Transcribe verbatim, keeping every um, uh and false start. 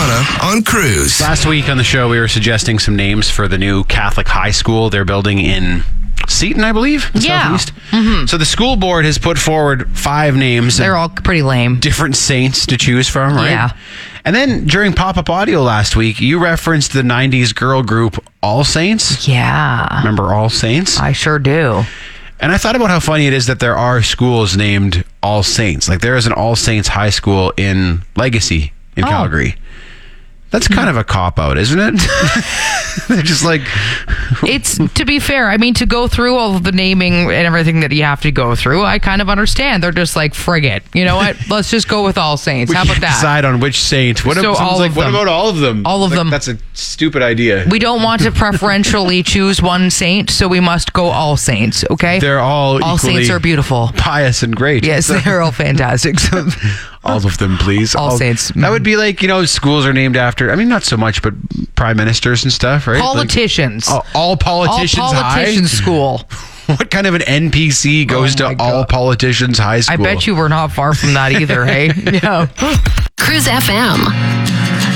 Donna on Cruise. Last week on the show, we were suggesting some names for the new Catholic high school they're building in Seton, I believe, in Yeah. Southeast. Mm-hmm. So the school board has put forward five names. They're all pretty lame. Different saints to choose from, right? Yeah. And then during Pop-Up Audio last week, you referenced the nineties girl group All Saints. Yeah. Remember All Saints? I sure do. And I thought about how funny it is that there are schools named All Saints. Like there is an All Saints High School in Legacy in Oh. Calgary. That's kind of a cop-out, isn't it? They're just like... It's, to be fair, I mean, to go through all of the naming and everything that you have to go through, I kind of understand. They're just like, frig it. You know what? Let's just go with All Saints. We How about can't that? decide on which saint. What, So if, all like, of what them. about all of them? All of Like, them. That's a stupid idea. We don't want to preferentially choose one saint, so we must go All Saints, okay? They're all All equally saints are beautiful. pious and great. Yes, they're all fantastic. So, All of them, please. All Saints. That would be like, you know, schools are named after, I mean, not so much, but prime ministers and stuff, right? politicians. Like, all, all politicians all politicians high? school. What kind of an N P C goes Oh my to all God. politicians high school? I bet you we're not far from that either, hey? Yeah. Cruise F M.